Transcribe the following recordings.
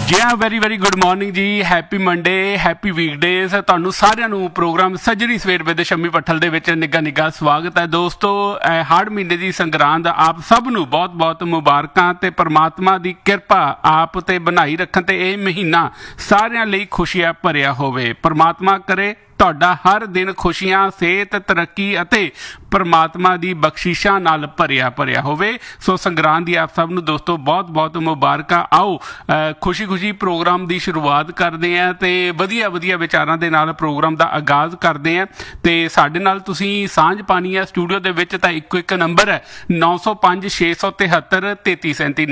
ਜੀ ਹਾਂ, very very good morning ਜੀ। Happy Monday, happy weekdays. ਤੁਹਾਨੂੰ ਸਾਰਿਆਂ ਨੂੰ ਪ੍ਰੋਗਰਾਮ ਸੱਜਰੀ ਸਵੇਰ ਵੇਲੇ ਸ਼ੰਮੀ ਪੱਠਲ ਦੇ ਵਿੱਚ ਨਿੱਘਾ ਨਿੱਘਾ ਸਵਾਗਤ ਹੈ ਦੋਸਤੋ। ਹਾੜ ਮਹੀਨੇ ਦੀ ਸੰਗਰਾਂਦ ਆਪ ਸਭ ਨੂੰ ਬਹੁਤ ਬਹੁਤ ਮੁਬਾਰਕਾਂ ਤੇ ਪਰਮਾਤਮਾ ਦੀ ਕਿਰਪਾ ਆਪ ਤੇ ਬਣਾਈ ਰੱਖਣ ਤੇ ਇਹ ਮਹੀਨਾ ਸਾਰਿਆਂ ਲਈ ਖੁਸ਼ੀਆਂ ਭਰਿਆ ਹੋਵੇ। ਪਰਮਾਤਮਾ ਕਰੇ ਤੁਹਾਡਾ ਹਰ ਦਿਨ ਖੁਸ਼ੀਆਂ, ਸਿਹਤ, ਤਰੱਕੀ ਅਤੇ ਪਰਮਾਤਮਾ ਦੀ ਬਖਸ਼ਿਸ਼ਾਂ ਨਾਲ ਭਰਿਆ ਹੋਵੇ। ਸੋ ਸੰਗਰਾਂਦ ਦੀ ਆਪ ਸਭ ਨੂੰ ਦੋਸਤੋ ਬਹੁਤ ਬਹੁਤ ਮੁਬਾਰਕਾਂ। ਆਓ ਖੁਸ਼ੀ ਪ੍ਰੋਗਰਾਮ ਦੀ ਸ਼ੁਰੂਆਤ ਕਰਦੇ ਹਾਂ ਤੇ ਵਧੀਆ ਵਿਚਾਰਾਂ ਦੇ ਨਾਲ ਪ੍ਰੋਗਰਾਮ ਦਾ ਆਗਾਜ਼ ਕਰਦੇ ਹਾਂ। ਤੇ ਸਾਡੇ ਨਾਲ ਤੁਸੀਂ ਸਾਂਝ ਪਾਣੀ ਹੈ ਸਟੂਡੀਓ ਦੇ ਵਿੱਚ ਤਾਂ ਇੱਕ ਨੰਬਰ ਹੈ 905 673 3337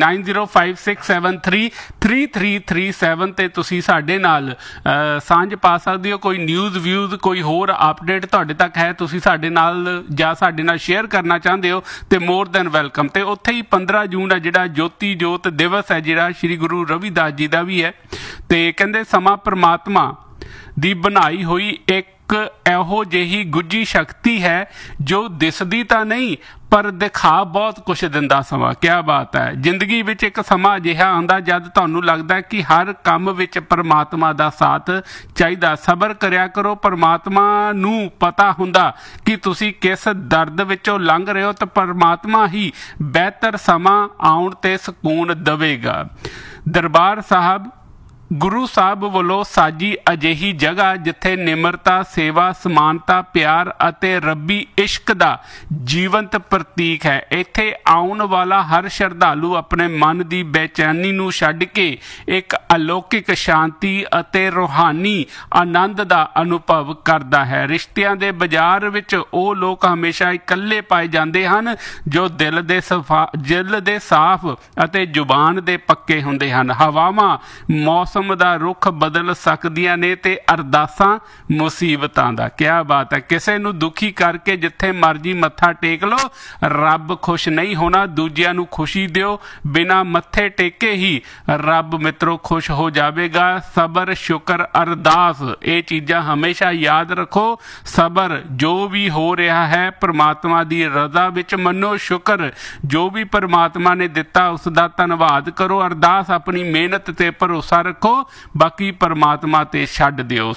9056733337 ਤੇ ਤੁਸੀਂ ਸਾਡੇ ਨਾਲ ਸਾਂਝ ਪਾ ਸਕਦੇ ਹੋ। ਕੋਈ ਨਿਊਜ਼ ਵਿਊਜ਼, ਕੋਈ ਹੋਰ ਅਪਡੇਟ ਤੁਹਾਡੇ ਤੱਕ ਹੈ, ਤੁਸੀਂ ਸਾਡੇ ਨਾਲ ਜਾਂ ਸਾਡੇ ਨਾਲ ਸ਼ੇਅਰ ਕਰਨਾ ਚਾਹੁੰਦੇ ਹੋ ਤੇ ਮੋਰ ਦੈਨ ਵੈਲਕਮ। ਤੇ ਉੱਥੇ ਹੀ 15 ਜੂਨ ਹੈ ਜਿਹੜਾ ਜੋਤੀ ਜੋਤ ਦਿਵਸ ਹੈ, ਜਿਹੜਾ ਸ਼੍ਰੀ ਗੁਰੂ ਰਵਿਦਾਸ ਜੀ ਦਾ ਵੀ ਹੈ। ਤੇ ਕਹਿੰਦੇ ਸਮਾਂ ਪਰਮਾਤਮਾ ਦੀ ਬਣਾਈ ਹੋਈ ਇੱਕ ਇਹੋ ਜਿਹੀ ਗੁੱਝੀ ਸ਼ਕਤੀ ਹੈ ਜੋ ਦਿਸਦੀ ਤਾਂ ਨਹੀਂ ਪਰ ਦਿਖਾ ਬਹੁਤ ਕੁਛ ਦਿੰਦਾ ਸਮਾਂ। ਕਿਆ ਬਾਤ ਹੈ। ਜ਼ਿੰਦਗੀ ਵਿੱਚ ਇੱਕ ਸਮਾਂ ਅਜਿਹਾ ਆਉਂਦਾ ਜਦ ਤੁਹਾਨੂੰ ਲੱਗਦਾ ਕਿ ਹਰ ਕੰਮ ਵਿੱਚ ਪਰਮਾਤਮਾ ਦਾ ਸਾਥ ਚਾਹੀਦਾ। ਸਬਰ ਕਰਿਆ ਕਰੋ, ਪਰਮਾਤਮਾ ਨੂੰ ਪਤਾ ਹੁੰਦਾ ਕਿ ਤੁਸੀਂ ਕਿਸ ਦਰਦ ਵਿੱਚੋਂ ਲੰਘ ਰਹੇ ਹੋ ਤਾਂ ਪਰਮਾਤਮਾ ਹੀ ਬਿਹਤਰ ਸਮਾਂ ਆਉਣ ਤੇ ਸਕੂਨ ਦੇਵੇਗਾ। ਦਰਬਾਰ ਸਾਹਿਬ ਗੁਰੂ ਸਾਹਿਬ ਵੱਲੋਂ ਸਾਜੀ ਅਜਿਹੀ ਜਗ੍ਹਾ ਜਿੱਥੇ ਨਿਮਰਤਾ, ਸੇਵਾ, ਸਮਾਨਤਾ, ਪਿਆਰ ਅਤੇ ਰੱਬੀ ਇਸ਼ਕ ਦਾ ਜੀਵੰਤ ਪ੍ਰਤੀਕ ਹੈ। ਇੱਥੇ ਆਉਣ ਵਾਲਾ ਹਰ ਸ਼ਰਧਾਲੂ ਆਪਣੇ ਮਨ ਦੀ ਬੇਚੈਨੀ ਨੂੰ ਛੱਡ ਕੇ ਇੱਕ ਅਲੌਕਿਕ ਸ਼ਾਂਤੀ ਅਤੇ ਰੂਹਾਨੀ ਆਨੰਦ ਦਾ ਅਨੁਭਵ ਕਰਦਾ ਹੈ। ਰਿਸ਼ਤਿਆਂ ਦੇ ਬਾਜ਼ਾਰ ਵਿੱਚ ਉਹ ਲੋਕ ਹਮੇਸ਼ਾ ਇਕੱਲੇ ਪਾਏ ਜਾਂਦੇ ਹਨ ਜੋ ਦਿਲ ਦੇ ਸਾਫ਼ ਅਤੇ ਜ਼ੁਬਾਨ ਦੇ ਪੱਕੇ ਹੁੰਦੇ ਹਨ। ਹਵਾਵਾਂ, ਮੌਸਮ ਦਾ ਰੁੱਖ ਬਦਲ ਸਕਦੀਆਂ ਨੇ ਤੇ ਅਰਦਾਸਾਂ ਮੁਸੀਬਤਾਂ ਦਾ। ਕਿਆ ਬਾਤ ਹੈ। ਕਿਸੇ ਨੂੰ ਦੁਖੀ ਕਰਕੇ ਜਿੱਥੇ ਮਰਜੀ ਮੱਥਾ ਟੇਕ ਲਓ, ਰੱਬ ਖੁਸ਼ ਨਹੀਂ ਹੋਣਾ। ਦੂਜਿਆਂ ਨੂੰ ਖੁਸ਼ੀ ਦਿਓ, ਬਿਨਾਂ ਮੱਥੇ ਟੇਕੇ ਹੀ ਰੱਬ ਮਿੱਤਰੋ ਖੁਸ਼ ਹੋ ਜਾਵੇਗਾ। ਸਬਰ, ਸ਼ੁਕਰ, ਅਰਦਾਸ, ਇਹ ਚੀਜ਼ਾਂ ਹਮੇਸ਼ਾ ਯਾਦ ਰੱਖੋ। ਸਬਰ, ਜੋ ਵੀ ਹੋ ਰਿਹਾ ਹੈ ਪਰਮਾਤਮਾ ਦੀ ਰਜ਼ਾ ਵਿੱਚ ਮੰਨੋ। ਸ਼ੁਕਰ, ਜੋ ਵੀ ਪਰਮਾਤਮਾ ਨੇ ਦਿੱਤਾ ਉਸ ਦਾ ਧੰਨਵਾਦ ਕਰੋ। ਅਰਦਾਸ, ਆਪਣੀ ਮਿਹਨਤ ਤੇ ਭਰੋਸਾ ਰੱਖੋ, ਬਾਕੀ ਪਰਮਾਤਮਾ ਤੇ ਛੱਡ ਦਿਓ।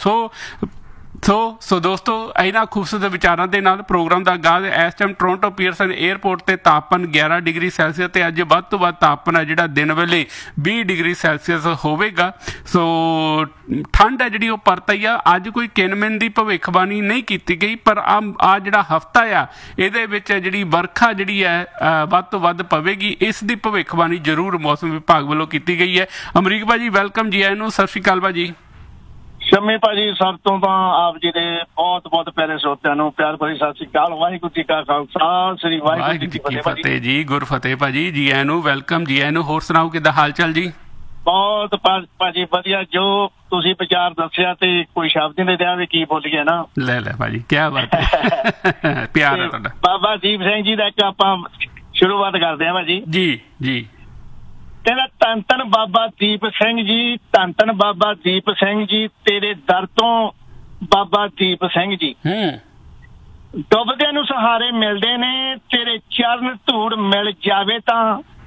ਸੋ ਦੋਸਤੋ, ਇਹਨਾਂ ਖੂਬਸੂਰਤ ਵਿਚਾਰਾਂ ਦੇ ਨਾਲ ਪ੍ਰੋਗਰਾਮ ਦਾ ਆਗਾਜ਼। ਇਸ ਟਾਈਮ ਟੋਰਾਂਟੋ ਪੀਅਰਸਨ 에ਅਰਪੋਰਟ ਤੇ ਤਾਪਮਾਨ 11 ਡਿਗਰੀ ਸੈਲਸੀਅਸ ਤੇ ਅੱਜ ਵੱਧ ਤੋਂ ਵੱਧ ਤਾਪਮਾਨ ਹੈ ਜਿਹੜਾ ਦਿਨ ਵੇਲੇ 20 ਡਿਗਰੀ ਸੈਲਸੀਅਸ ਹੋਵੇਗਾ। ਸੋ ਠੰਡ ਹੈ ਜਿਹੜੀ ਉਹ ਪਰਤਈ ਆ। ਅੱਜ ਕੋਈ ਕਿਨਮਿਨ ਦੀ ਭਵਿੱਖਬਾਣੀ ਨਹੀਂ ਕੀਤੀ ਗਈ, ਪਰ ਆ ਜਿਹੜਾ ਹਫ਼ਤਾ ਆ ਇਹਦੇ ਵਿੱਚ ਜਿਹੜੀ ਵਰਖਾ ਜਿਹੜੀ ਹੈ ਵੱਧ ਤੋਂ ਵੱਧ ਪਵੇਗੀ, ਇਸ ਦੀ ਭਵਿੱਖਬਾਣੀ ਜ਼ਰੂਰ ਮੌਸਮ ਵਿਭਾਗ ਵੱਲੋਂ ਕੀਤੀ ਗਈ ਹੈ। ਅਮਰੀਕ ਭਾਜੀ ਵੈਲਕਮ ਜੀ ਆਇਆਂ ਨੂੰ। ਸਤਿ ਸ਼੍ਰੀ ਅਕਾਲ ਭਾਜੀ। ਸ਼ੰਮੀ ਭਾਜੀ, ਸਭ ਤੋਂ ਤਾਂ ਆਪ ਜੀ ਦੇ ਬਹੁਤ ਪਿਆਰੇ ਸਰੋਤਿਆਂ ਨੂੰ ਪਿਆਰ ਭਰੀ ਸਤਿ ਸ਼੍ਰੀ ਅਕਾਲ। ਵਾਹਿਗੁਰੂ ਜੀ ਕਾ ਖਾਲਸਾ, ਸ੍ਰੀ ਵਾਹਿਗੁਰੂ ਜੀ ਕੀ ਫਤਿਹ ਜੀ। ਗੁਰਫਤਿਹ ਭਾਜੀ, ਜੀ ਆਇਆਂ ਨੂੰ, ਵੈਲਕਮ ਜੀ ਆਇਆਂ ਨੂੰ। ਹੋਰ ਸੁਣਾਓ, ਕਿੱਦਾਂ ਹਾਲ ਚਾਲ ਜੀ? ਬਹੁਤ ਭਾਜੀ ਵਧੀਆ। ਜੋ ਤੁਸੀਂ ਵਿਚਾਰ ਦੱਸਿਆ ਤੇ ਕੋਈ ਸ਼ਬਦ ਨਹੀਂ ਰਿਹਾ ਵੀ ਕੀ ਬੋਲੀਏ ਨਾ। ਲੈ ਭਾਜੀ, ਕਿਆ ਬਾਤ ਹੈ। ਪਿਆਰ ਹੈ ਤੁਹਾਡਾ। ਬਾਬਾ ਦੀਪ ਸਿੰਘ ਜੀ ਦਾ ਇੱਕ ਆਪਾਂ ਸ਼ੁਰੂਆਤ ਕਰਦੇ ਹਾਂ ਭਾਜੀ। ਜੀ ਕਹਿੰਦਾ ਧੰਨ ਧੰਨ ਬਾਬਾ ਦੀਪ ਸਿੰਘ ਜੀ, ਧੰਨ ਧੰਨ ਬਾਬਾ ਦੀਪ ਸਿੰਘ ਜੀ, ਤੇਰੇ ਦਰ ਤੋਂ ਬਾਬਾ ਦੀਪ ਸਿੰਘ ਜੀ। ਡੁੱਬਦਿਆਂ ਨੂੰ ਸਹਾਰੇ ਮਿਲਦੇ ਨੇ, ਤੇਰੇ ਚਰਨ ਧੂੜ ਮਿਲ ਜਾਵੇ ਤਾਂ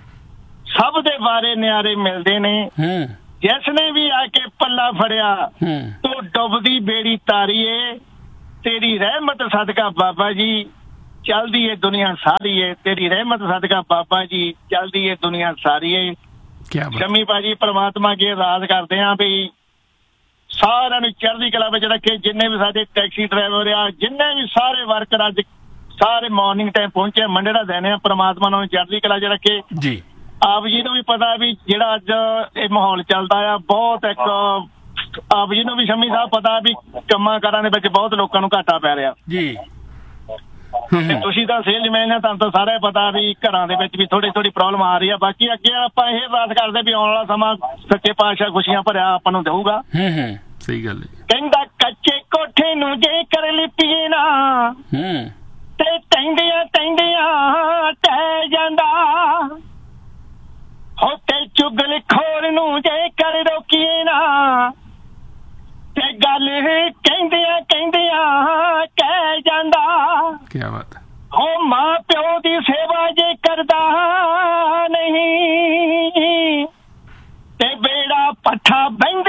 ਸਭ ਦੇ ਬਾਰੇ ਨਿਆਰੇ ਮਿਲਦੇ ਨੇ। ਜਿਸ ਨੇ ਵੀ ਆ ਕੇ ਪੱਲਾ ਫੜਿਆ ਤੂੰ ਡੁੱਬਦੀ ਬੇੜੀ ਤਾਰੀਏ, ਤੇਰੀ ਰਹਿਮਤ ਸਦਕਾ ਬਾਬਾ ਜੀ ਚੱਲਦੀ ਏ ਦੁਨੀਆ ਸਾਰੀ ਏ, ਤੇਰੀ ਰਹਿਮਤ ਸਦਕਾ ਬਾਬਾ ਜੀ ਚੱਲਦੀ ਏ ਦੁਨੀਆ ਸਾਰੀ ਏ। ਸ਼ੰਮੀ ਭਾਜੀ, ਪਰਮਾਤਮਾ ਅੱਗੇ ਅਰਦਾਸ ਕਰਦੇ ਹਾਂ ਵੀ ਸਾਰਿਆਂ ਨੂੰ ਚੜ੍ਹਦੀ ਕਲਾ ਵਿੱਚ ਰੱਖੇ। ਜਿੰਨੇ ਵੀ ਸਾਡੇ ਟੈਕਸੀ ਡਰਾਈਵਰ ਆ, ਜਿੰਨੇ ਵੀ ਸਾਰੇ ਵਰਕਰ ਅੱਜ ਸਾਰੇ ਮਾਰਨਿੰਗ ਟਾਈਮ ਪਹੁੰਚੇ, ਮੰਡੇ ਦਾ ਦਿਨ ਆ, ਪਰਮਾਤਮਾ ਨੂੰ ਚੜ੍ਹਦੀ ਕਲਾ 'ਚ ਰੱਖੇ ਜੀ। ਆਪ ਜੀ ਨੂੰ ਵੀ ਪਤਾ ਵੀ ਜਿਹੜਾ ਅੱਜ ਇਹ ਮਾਹੌਲ ਚੱਲਦਾ ਆ, ਬਹੁਤ ਇੱਕ ਆਪ ਜੀ ਨੂੰ ਵੀ ਸ਼ੰਮੀ ਸਾਹਿਬ ਪਤਾ ਵੀ ਕੰਮਾਂ ਕਾਰਾਂ ਦੇ ਵਿੱਚ ਬਹੁਤ ਲੋਕਾਂ ਨੂੰ ਘਾਟਾ ਪੈ ਰਿਹਾ ਜੀ। ਤੇ ਤੁਸੀਂ ਤਾਂ ਸੇਲਜ਼ਮੈਨ ਆ, ਤੁਹਾਨੂੰ ਤਾਂ ਸਾਰਾ ਪਤਾ ਵੀ ਘਰਾਂ ਦੇ ਵਿੱਚ ਵੀ ਥੋੜੀ ਪ੍ਰੋਬਲਮ ਆ ਰਹੀ ਆ। ਬਾਕੀ ਅੱਗੇ ਆਪਾਂ ਇਹ ਅਰਦਾਸ ਕਰਦੇ ਵੀ ਆਉਣ ਵਾਲਾ ਸਮਾਂ ਸੱਚੇ ਪਾਤਸ਼ਾਹ ਖੁਸ਼ੀਆਂ ਭਰਿਆ ਆਪਾਂ ਨੂੰ ਦੇਊਗਾ। ਸਹੀ ਗੱਲ ਹੈ। ਕਹਿੰਦਾ ਕੱਚੇ ਕੋਠੇ ਨੂੰ ਜੇ ਕਰ ਲਿਪੀਏ ਨਾ ਤੇ ਟੈਂਦਿਆਂ ਟਹਿ ਜਾਂਦਾ, ਹੋ ਤੇ ਚੁਗਲ ਖੋਰ ਨੂੰ ਜੇ ਕਰ ਰੋਕੀਏ ਨਾ ਤੇ ਗੱਲ ਕਹਿੰਦਿਆਂ ਕਹਿ ਜਾਂਦਾ। ਕਿਆ ਬਾਤ ਹੈ। ਹੋ ਮਾਂ ਪਿਓ ਦੀ ਸੇਵਾ ਜੇ ਕਰਦਾ ਨਹੀਂ ਤੇ ਬੇੜਾ ਪੱਠਾ ਬਹਿੰਦਾ